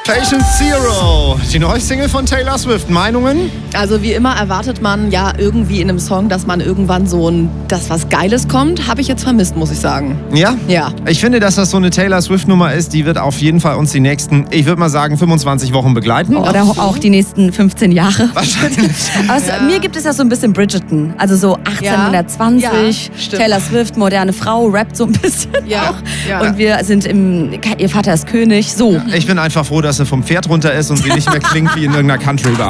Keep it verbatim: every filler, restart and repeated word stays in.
Patient Zero, die neue Single von Taylor Swift. Meinungen? Also wie immer erwartet man ja irgendwie in einem Song, dass man irgendwann so ein, dass was Geiles kommt. Habe ich jetzt vermisst, muss ich sagen. Ja? Ja. Ich finde, dass das so eine Taylor Swift-Nummer ist, die wird auf jeden Fall uns die nächsten, ich würde mal sagen, fünfundzwanzig Wochen begleiten. Oder auch die nächsten fünfzehn Jahre. Wahrscheinlich. Aus Ja. mir gibt es ja so ein bisschen Bridgerton. Also so achtzehnhundertzwanzig, Ja, stimmt. Taylor Swift, moderne Frau, rappt so ein bisschen Ja, auch. ja. Und wir sind im, ihr Vater ist König, so. Ich bin einfach froh, dass sie vom Pferd runter ist und sie nicht mehr klingt wie in irgendeiner Country-Bar.